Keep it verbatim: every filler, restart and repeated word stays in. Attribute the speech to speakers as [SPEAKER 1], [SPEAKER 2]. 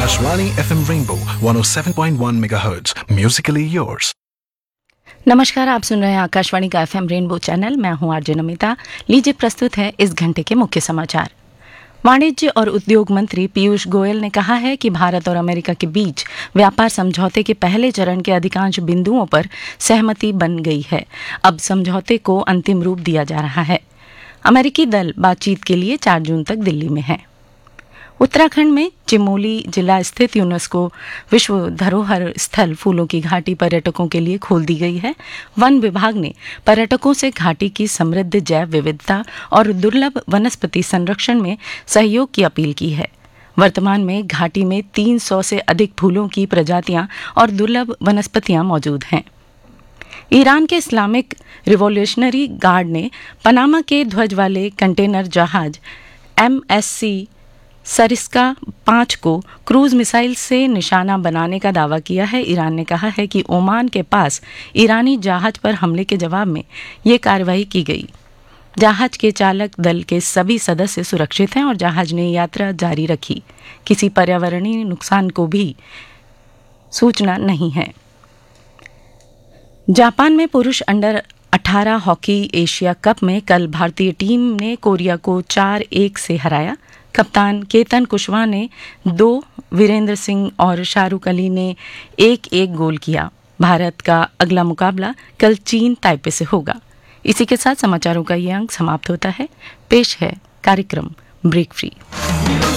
[SPEAKER 1] Akashvani F M Rainbow one oh seven point one megahertz. Musically yours.
[SPEAKER 2] नमस्कार, आप सुन रहे हैं आकाशवाणी का एफएम रेनबो चैनल। मैं हूं आरजे नमिता। लीजिए प्रस्तुत है इस घंटे के मुख्य समाचार। वाणिज्य और उद्योग मंत्री पीयूष गोयल ने कहा है कि भारत और अमेरिका के बीच व्यापार समझौते के पहले चरण के अधिकांश बिंदुओं पर सहमति बन गई है। अब समझौते को अंतिम रूप दिया जा रहा है। अमेरिकी दल बातचीत के लिए चार जून तक दिल्ली में है। उत्तराखंड में चिमोली जिला स्थित यूनेस्को विश्व धरोहर स्थल फूलों की घाटी पर्यटकों के लिए खोल दी गई है। वन विभाग ने पर्यटकों से घाटी की समृद्ध जैव विविधता और दुर्लभ वनस्पति संरक्षण में सहयोग की अपील की है। वर्तमान में घाटी में तीन सौ से अधिक फूलों की प्रजातियां और दुर्लभ वनस्पतियां मौजूद हैं। ईरान के इस्लामिक रिवॉल्यूशनरी गार्ड ने पनामा के ध्वज वाले कंटेनर जहाज एम एस सी सरिस्का पाँच को क्रूज मिसाइल से निशाना बनाने का दावा किया है। ईरान ने कहा है कि ओमान के पास ईरानी जहाज पर हमले के जवाब में ये कार्रवाई की गई। जहाज के चालक दल के सभी सदस्य सुरक्षित हैं और जहाज ने यात्रा जारी रखी। किसी पर्यावरणीय नुकसान को भी सूचना नहीं है। जापान में पुरुष अंडर अठारह हॉकी एशिया कप में कल भारतीय टीम ने कोरिया को चार एक से हराया। कप्तान केतन कुशवाहा ने दो, वीरेंद्र सिंह और शाहरुख अली ने एक एक गोल किया। भारत का अगला मुकाबला कल चीन ताइपे से होगा। इसी के साथ समाचारों का ये अंक समाप्त होता है। पेश है कार्यक्रम ब्रेक फ्री।